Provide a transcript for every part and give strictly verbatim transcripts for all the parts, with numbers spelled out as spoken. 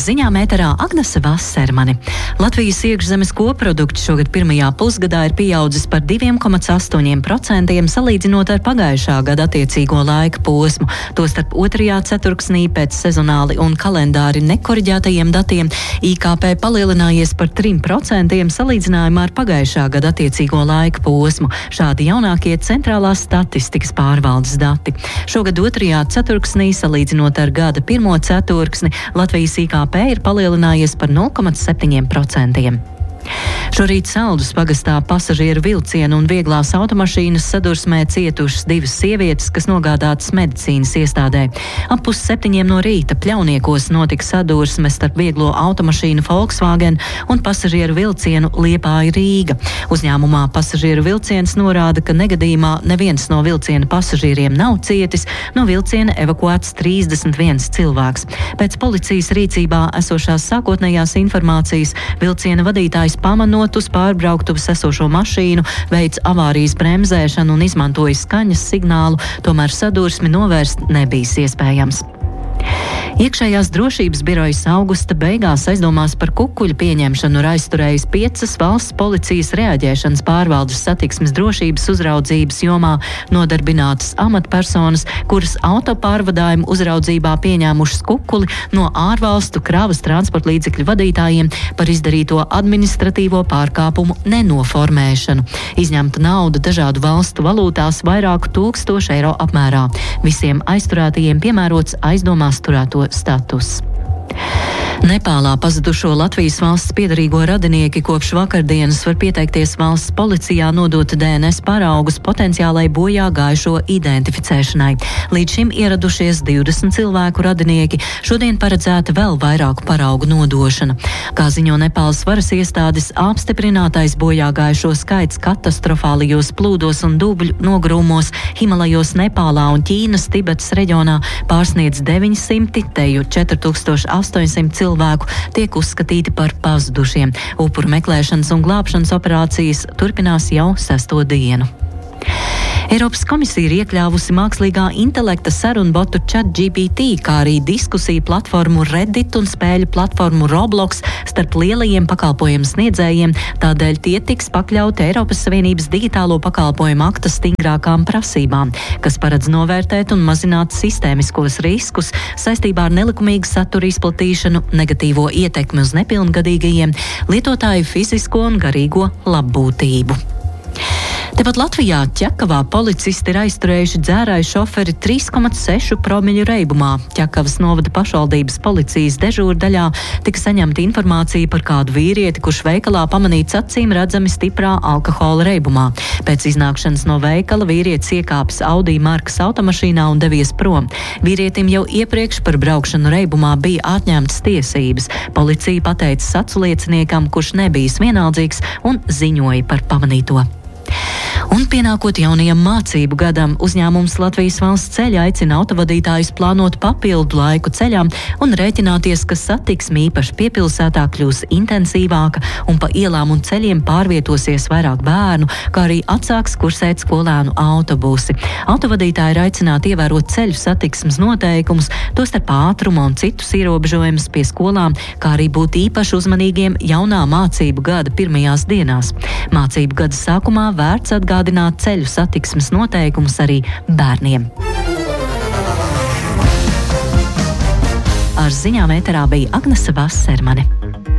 ziņām ēterā Agnese Vasermane. Latvijas iekšzemes koprodukts šogad pirmajā pusgadā ir pieaudzis par divi komats astoņi procenti salīdzinot ar pagājušā gada attiecīgo laika posmu. Tostarp otrajā ceturksnī pēc sezonāli un kalendāri nekoriģētajiem datiem I K P palielinājies par trim procentiem salīdzinājumā ar pagājušā gada attiecīgo laika posmu. Šādi jaunākie centrālās statistikas pārvaldes dati. Šogad otrajā ceturksnī salīdzinot ar gada pirmo ceturksni Latvijas I K P ir palielinājies par nulle komats septiņi procenti. Šorīt Saldus pagastā pasažieru vilcienu un vieglās automašīnas sadursmē cietušas divas sievietes, kas nogādātas medicīnas iestādē. Ap pus septiņiem no rīta Pļauniekos notika sadursme starp vieglo automašīnu Volkswagen un pasažieru vilcienu Liepāja Rīga. Uzņēmumā pasažieru vilciens norāda, ka negadījumā neviens no vilciena pasažieriem nav cietis, no vilciena evakuēts trīsdesmit viens cilvēks. Pēc policijas rīcībā esošās sākotnējās informācijas vilciena vadītājs pamanot uz pārbrauktuvas esošo mašīnu, veic avārijas bremzēšanu un izmantoja skaņas signālu, tomēr sadursmi novērst nebijis iespējams. Iekšējās drošības birojas augusta beigās aizdomās par kukuļu pieņemšanu ir aizturējis piecas valsts policijas reaģēšanas pārvaldes satiksmes drošības uzraudzības jomā nodarbinātas amatpersonas, kuras autopārvadājumu uzraudzībā pieņēmušas kukuli no ārvalstu kravas transporta līdzekļu vadītājiem par izdarīto administratīvo pārkāpumu nenoformēšanu. Izņemta nauda dažādu valstu valūtās vairāku tūkstošu eiro apmērā. Visiem aizturētajiem piemērots aizdomās turēto status. Nepālā pazudušo Latvijas valsts piederīgo radinieki kopš vakardienas var pieteikties valsts policijā nodot D N S paraugus potenciālai bojā gājušo identificēšanai. Līdz šim ieradušies divdesmit cilvēku radinieki, šodien paredzēta vēl vairāku paraugu nodošana. Kā ziņo Nepālas varas iestādes, apstiprinātais bojā gājušo skaits katastrofālijos plūdos un dubļu nogrūmos Himalajos Nepālā un Ķīnas Tibetas reģionā pārsniedz deviņsimt, teju četri tūkstoši astoņsimt cilvēku. cilvēku tiek uzskatīti par pazudušiem. Upuru meklēšanas un glābšanas operācijas turpinās jau sesto dienu. Eiropas komisija ir iekļāvusi mākslīgā intelekta sarunbotu ChatGPT, kā arī diskusiju platformu Reddit un spēļu platformu Roblox starp lielajiem pakalpojumu sniedzējiem, tādēļ tie tiks pakļauti Eiropas Savienības digitālo pakalpojumu akta stingrākām prasībām, kas paredz novērtēt un mazināt sistēmiskos riskus saistībā ar nelikumīgu satura izplatīšanu, negatīvo ietekmi uz nepilngadīgajiem, lietotāju fizisko un garīgo labbūtību. Tepat Latvijā Ķekavā policisti ir aizturējuši dzērāju šoferi trīs komats seši promļu reibumā. Ķekavas novada pašvaldības policijas dežūrdaļā tika saņemta informācija par kādu vīrieti, kurš veikalā pamanīts acīm redzami stiprā alkohola reibumā. Pēc iznākšanas no veikala vīrietis iekāpis Audi markas automašīnā un devies prom. Vīrietim jau iepriekš par braukšanu reibumā bija atņemtas tiesības. Policija pateica aculieciniekam, kurš nebijis vienaldzīgs un ziņoja par pamanīto. Un pienākot jaunajam mācību gadam, uzņēmums Latvijas valsts ceļi aicina autovadītājus plānot papildu laiku ceļām un rēķināties, ka satiksme īpaši piepilsētā kļūs intensīvāka un pa ielām un ceļiem pārvietosies vairāk bērnu, kā arī atsāks kursēt skolēnu autobusi. Autovadītāji ir aicināti ievērot ceļu satiksmes noteikumus, tostarp ātruma un citus ierobežojumus pie skolām, kā arī būt īpaši uzmanīgiem jaunā mācību gada pirmajās dienās. Mācību gada sākumā vērts atgādināt ceļu satiksmes noteikumus arī bērniem. Ar ziņām ēterā bija Agnese Vasermane.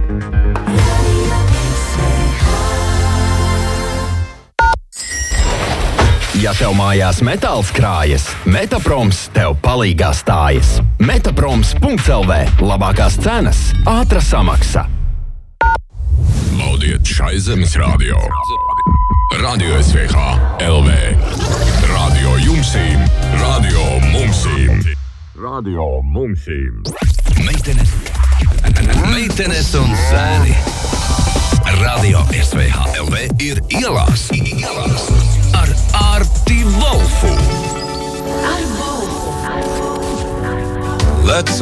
Ja tev mājās metāls krājas, Metaproms tev palīgā stājas. Metaproms punkts L V. Labākās cenas, ātra samaksa. Laudiet šai zemes radio. Radio S V H L V. Radio jumsīm, radio mumsīm. Radio mumsīm. Meitenes, meitenes un zēni. Radio S V H L V ir ielās. Ielās. Ar Arti Volfu. Ar Volfu. Let's